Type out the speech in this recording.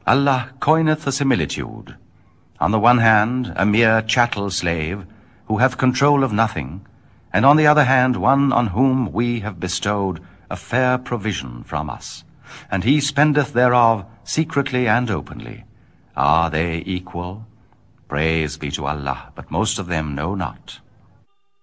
Allah coineth a similitude. On the one hand, a mere chattel slave, who hath control of nothing, and on the other hand, one on whom we have bestowed a fair provision from us, and he spendeth thereof secretly and openly. Are they equal? Praise be to Allah, but most of them know not.